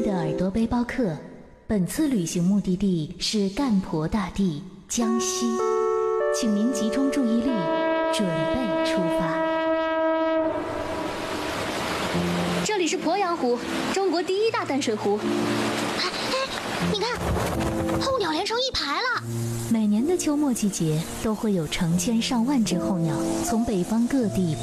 的耳朵背包客，本次旅行目的地是干婆大地江西，请您集中注意力，准备出发。 这里是鄱阳湖，中国第一大淡水湖。 哎，你看，候鸟连成一排了。 每年的秋末季节，都会有成千上万只候鸟从北方各地